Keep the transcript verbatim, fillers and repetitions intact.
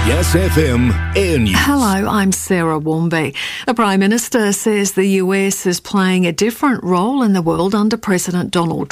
Yes F M Air News. Hello, I'm Sarah Warmby. The Prime Minister says the U S is playing a different role in the world under President Donald